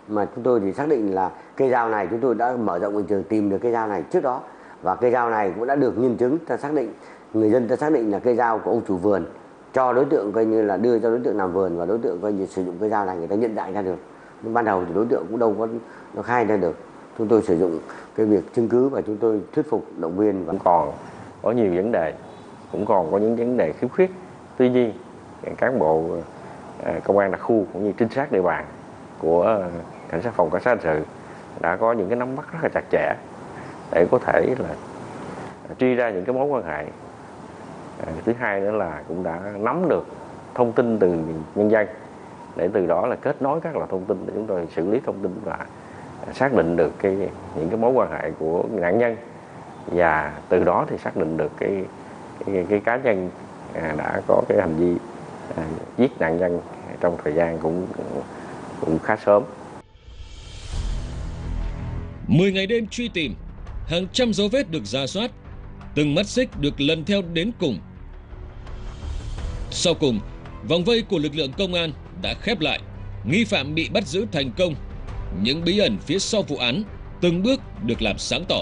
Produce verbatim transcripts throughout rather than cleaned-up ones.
mà chúng tôi thì xác định là cây dao này chúng tôi đã mở rộng hiện trường tìm được cây dao này trước đó, và cây dao này cũng đã được nhân chứng, ta xác định người dân ta xác định là cây dao của ông chủ vườn cho đối tượng coi như là đưa cho đối tượng làm vườn, và đối tượng coi như sử dụng cây dao này, người ta nhận dạng ra được. Nhưng ban đầu thì đối tượng cũng đâu có nó khai ra được. Chúng tôi sử dụng cái việc chứng cứ và chúng tôi thuyết phục động viên. Vẫn còn có nhiều vấn đề, cũng còn có những vấn đề khiếm khuyết. Tuy nhiên cán bộ công an đặc khu cũng như trinh sát địa bàn của cảnh sát phòng cảnh sát hình sự đã có những cái nắm bắt rất là chặt chẽ để có thể là truy ra những cái mối quan hệ. Thứ hai nữa là cũng đã nắm được thông tin từ nhân dân, để từ đó là kết nối các loại thông tin để chúng tôi xử lý thông tin và xác định được cái những cái mối quan hệ của nạn nhân, và từ đó thì xác định được cái cái, cái cá nhân đã có cái hành vi à, giết nạn nhân trong thời gian cũng cũng khá sớm. mười ngày đêm truy tìm, hàng trăm dấu vết được rà soát, từng mắt xích được lần theo đến cùng. Sau cùng, vòng vây của lực lượng công an đã khép lại, nghi phạm bị bắt giữ thành công. Những bí ẩn phía sau vụ án từng bước được làm sáng tỏ.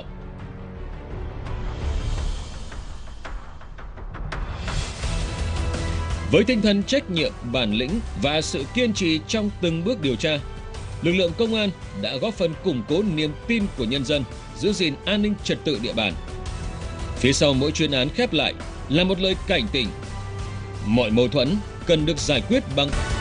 Với tinh thần trách nhiệm, bản lĩnh và sự kiên trì trong từng bước điều tra, lực lượng công an đã góp phần củng cố niềm tin của nhân dân, giữ gìn an ninh trật tự địa bàn. Phía sau mỗi chuyên án khép lại là một lời cảnh tỉnh. Mọi mâu thuẫn cần được giải quyết bằng